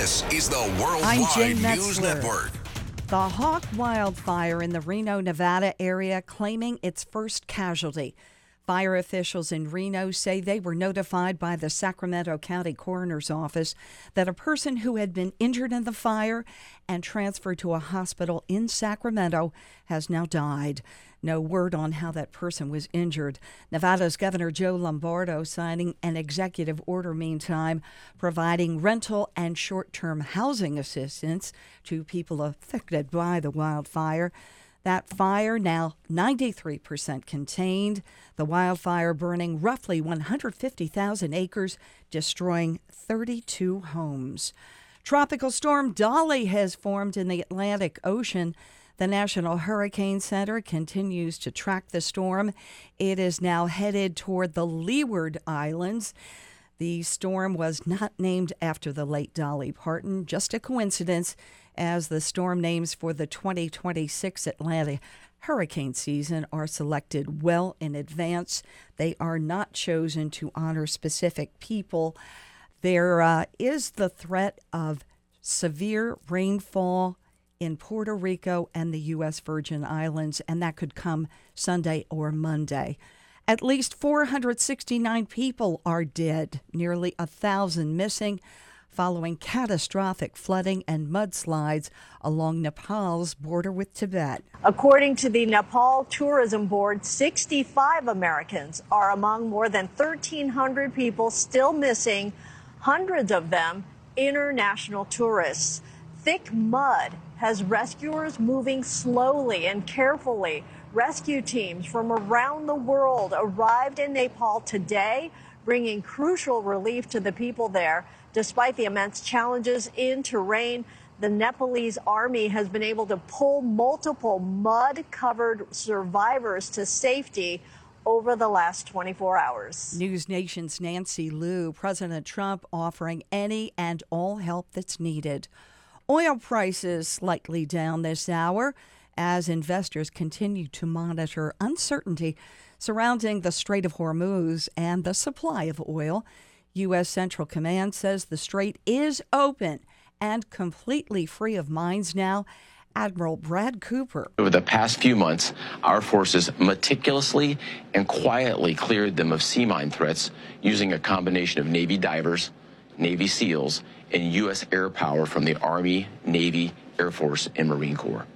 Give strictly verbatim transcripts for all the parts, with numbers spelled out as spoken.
This is the I'm Jane Worldwide News Metzler. Network. The Hawk wildfire in the Reno, Nevada area claiming its first casualty. Fire officials in Reno say they were notified by the Sacramento County Coroner's Office that a person who had been injured in the fire and transferred to a hospital in Sacramento has now died. No word on how that person was injured. Nevada's Governor Joe Lombardo signing an executive order, meantime, providing rental and short-term housing assistance to people affected by the wildfire. That fire now ninety-three percent contained. The wildfire burning roughly one hundred fifty thousand acres, destroying thirty-two homes. Tropical storm Dolly has formed in the Atlantic Ocean. The National Hurricane Center continues to track the storm. It is now headed toward the Leeward Islands. The storm was not named after the late Dolly Parton, just a coincidence, as the storm names for the twenty twenty-six Atlantic hurricane season are selected well in advance. They are not chosen to honor specific people. There uh, is the threat of severe rainfall in Puerto Rico and the U S Virgin Islands, and that could come Sunday or Monday. At least four hundred sixty-nine people are dead, nearly one thousand missing, following catastrophic flooding and mudslides along Nepal's border with Tibet. According to the Nepal Tourism Board, sixty-five Americans are among more than thirteen hundred people still missing, hundreds of them international tourists. Thick mud has rescuers moving slowly and carefully. Rescue teams from around the world arrived in Nepal today, bringing crucial relief to the people there. Despite the immense challenges in terrain, the Nepalese army has been able to pull multiple mud-covered survivors to safety over the last twenty-four hours. News Nation's Nancy Liu, President Trump offering any and all help that's needed. Oil prices slightly down this hour as investors continue to monitor uncertainty surrounding the Strait of Hormuz and the supply of oil. U S. Central Command says the strait is open and completely free of mines now. Admiral Brad Cooper. Over the past few months, our forces meticulously and quietly cleared them of sea mine threats using a combination of Navy divers, Navy SEALs, and U S air power from the Army, Navy, Air Force, and Marine Corps.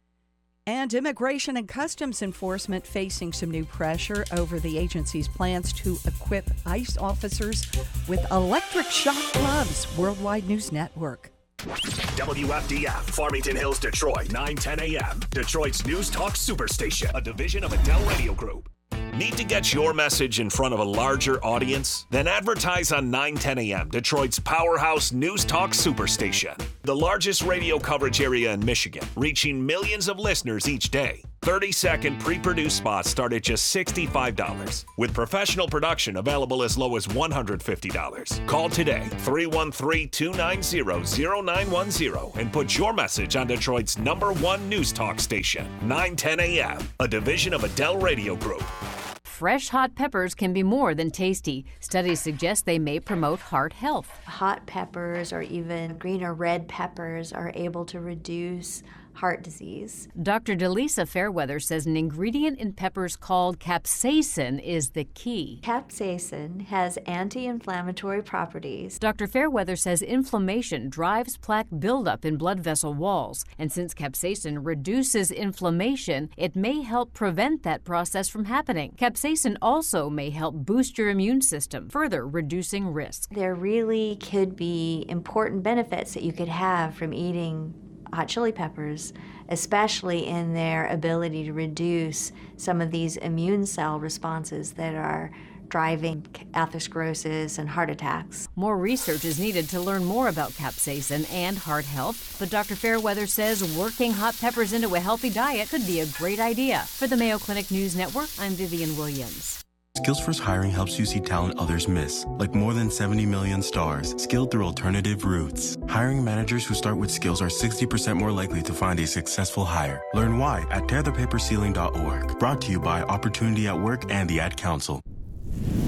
And Immigration and Customs Enforcement facing some new pressure over the agency's plans to equip ICE officers with electric shock gloves. Worldwide News Network. W F D F, Farmington Hills, Detroit, nine ten a.m. Detroit's News Talk Superstation, a division of Adele Radio Group. Need to get your message in front of a larger audience? Then advertise on nine ten a.m., Detroit's powerhouse News Talk Superstation. The largest radio coverage area in Michigan, reaching millions of listeners each day. thirty-second pre-produced spots start at just sixty-five dollars, with professional production available as low as one hundred fifty dollars. Call today, three one three, two nine zero, zero nine one zero, and put your message on Detroit's number one News Talk station, nine ten a.m., a division of Adele Radio Group. Fresh hot peppers can be more than tasty. Studies suggest they may promote heart health. Hot peppers or even green or red peppers are able to reduce heart disease. Doctor Delisa Fairweather says an ingredient in peppers called capsaicin is the key. Capsaicin has anti-inflammatory properties. Doctor Fairweather says inflammation drives plaque buildup in blood vessel walls, and since capsaicin reduces inflammation, it may help prevent that process from happening. Capsaicin also may help boost your immune system, further reducing risk. There really could be important benefits that you could have from eating hot chili peppers, especially in their ability to reduce some of these immune cell responses that are driving atherosclerosis and heart attacks. More research is needed to learn more about capsaicin and heart health, but Doctor Fairweather says working hot peppers into a healthy diet could be a great idea. For the Mayo Clinic News Network, I'm Vivian Williams. SkillsFirst Hiring helps you see talent others miss, like more than seventy million stars, skilled through alternative routes. Hiring managers who start with skills are sixty percent more likely to find a successful hire. Learn why at tear the paper ceiling dot org. Brought to you by Opportunity at Work and the Ad Council.